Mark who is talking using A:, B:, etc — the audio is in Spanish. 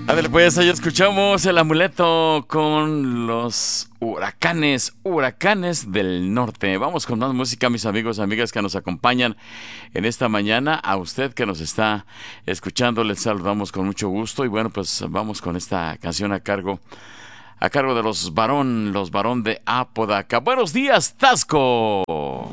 A: A ver, pues ahí escuchamos el amuleto con los huracanes del norte. Vamos con más música, mis amigos, amigas que nos acompañan en esta mañana. A usted que nos está escuchando, les saludamos con mucho gusto. Y bueno, pues vamos con esta canción a cargo de los Barón de Apodaca. Buenos días, Tasco.